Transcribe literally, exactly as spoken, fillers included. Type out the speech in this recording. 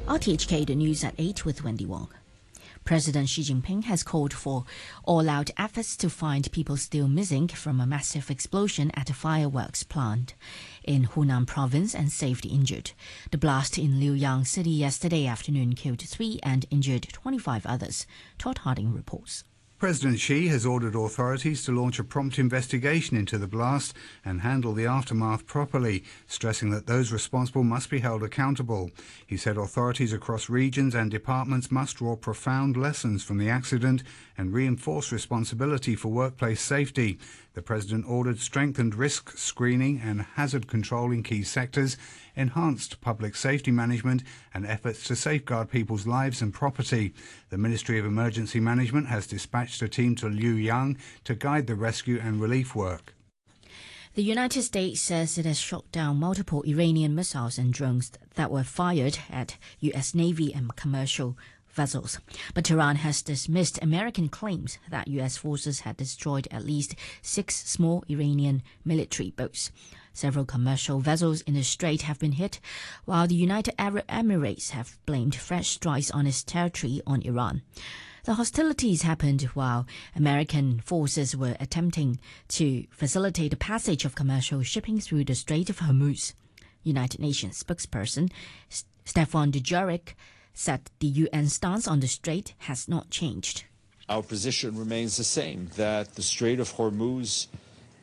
R T H K, the news at eight with Wendy Wong. President Xi Jinping has called for all-out efforts to find people still missing from a massive explosion at a fireworks plant in Hunan province and save the injured. The blast in Liuyang city yesterday afternoon killed three and injured twenty-five others. Todd Harding reports. President Xi has ordered authorities to launch a prompt investigation into the blast and handle the aftermath properly, stressing that those responsible must be held accountable. He said authorities across regions and departments must draw profound lessons from the accident and reinforce responsibility for workplace safety. The president ordered strengthened risk screening and hazard control in key sectors, enhanced public safety management and efforts to safeguard people's lives and property. The Ministry of Emergency Management has dispatched a team to Liuyang to guide the rescue and relief work. The United States says it has shot down multiple Iranian missiles and drones that were fired at U S Navy and commercial vessels. But Tehran has dismissed American claims that U S forces had destroyed at least six small Iranian military boats. Several commercial vessels in the strait have been hit, while the United Arab Emirates have blamed fresh strikes on its territory on Iran. The hostilities happened while American forces were attempting to facilitate the passage of commercial shipping through the Strait of Hormuz. United Nations spokesperson Stefan Dujarric said the U N stance on the strait has not changed. Our position remains the same, that the Strait of Hormuz